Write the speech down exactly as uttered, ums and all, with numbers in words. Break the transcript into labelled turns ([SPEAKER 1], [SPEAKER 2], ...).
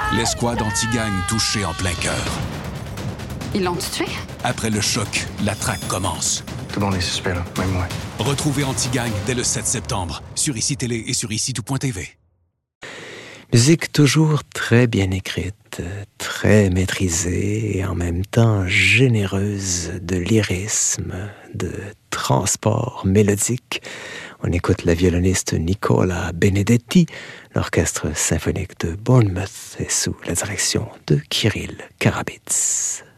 [SPEAKER 1] L'escouade anti-gang touchée en plein cœur.
[SPEAKER 2] Ils l'ont tué?
[SPEAKER 1] Après le choc, la traque commence.
[SPEAKER 3] Tout le monde est suspect, là, même moi.
[SPEAKER 1] Retrouvez Anti-Gang dès le sept septembre sur I C I Télé et sur ici tout point T V.
[SPEAKER 4] Musique toujours très bien écrite, très maîtrisée et en même temps généreuse de lyrisme, de transport mélodique. On écoute la violoniste Nicola Benedetti. L'orchestre symphonique de Bournemouth est sous la direction de Kirill Karabits.